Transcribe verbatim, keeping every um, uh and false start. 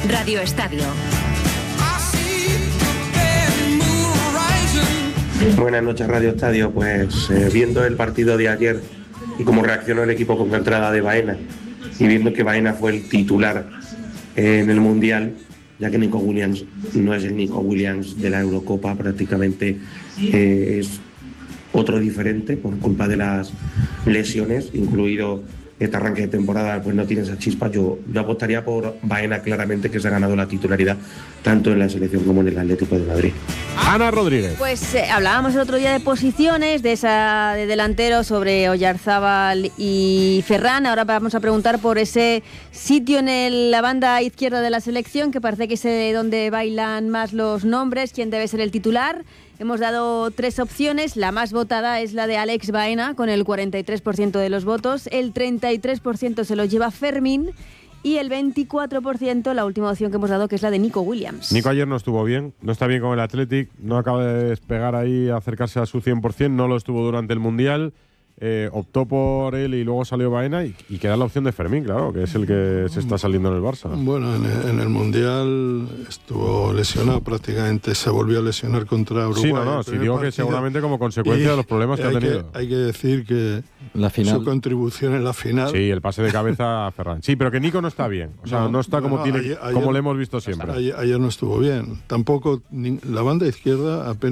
Radio Estadio. Buenas noches, Radio Estadio. Pues eh, viendo el partido de ayer y cómo reaccionó el equipo con la entrada de Baena, y viendo que Baena fue el titular eh, en el Mundial, ya que Nico Williams no es el Nico Williams de la Eurocopa, prácticamente eh, es otro diferente por culpa de las lesiones, incluido este arranque de temporada, pues no tiene esa chispa. Yo, yo apostaría por Baena, claramente, que se ha ganado la titularidad tanto en la selección como en el Atlético de Madrid. Ana Rodríguez. Pues eh, hablábamos el otro día de posiciones, de esa de delantero sobre Oyarzábal y Ferran. Ahora vamos a preguntar por ese sitio en el, la banda izquierda de la selección, que parece que es donde bailan más los nombres, quién debe ser el titular. Hemos dado tres opciones. La más votada es la de Alex Baena, con el cuarenta y tres por ciento de los votos. El treinta y tres por ciento se lo lleva Fermín. Y el veinticuatro por ciento, la última opción que hemos dado, que es la de Nico Williams. Nico ayer no estuvo bien, no está bien con el Athletic, no acaba de despegar ahí, acercarse a su cien por ciento, no lo estuvo durante el Mundial. Eh, optó por él y luego salió Baena y, y queda la opción de Fermín, claro, que es el que se está saliendo en el Barça. Bueno, en el, en el Mundial estuvo lesionado prácticamente, se volvió a lesionar contra Uruguay. Sí, no, no, sí digo que seguramente como consecuencia de los problemas que ha tenido. Que, hay que decir que la final. Su contribución en la final. Sí, el pase de cabeza a Ferran. Sí, pero que Nico no está bien, o sea, no, no está como no, tiene, ayer, como ayer, le hemos visto siempre. Ayer, ayer no estuvo bien, tampoco ni, la banda izquierda apenas